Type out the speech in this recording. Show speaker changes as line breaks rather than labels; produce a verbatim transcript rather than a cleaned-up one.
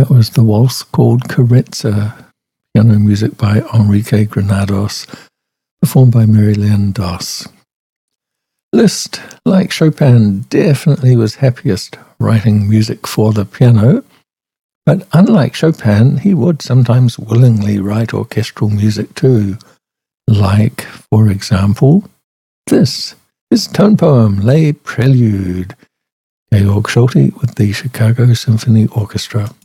That was the waltz called Carezza, piano music by Enrique Granados, performed by Mary Lynn Doss. Liszt, like Chopin, definitely was happiest writing music for the piano, but unlike Chopin, he would sometimes willingly write orchestral music too. Like, for example, this, his tone poem, Les Preludes, Georg Solti with the Chicago Symphony Orchestra.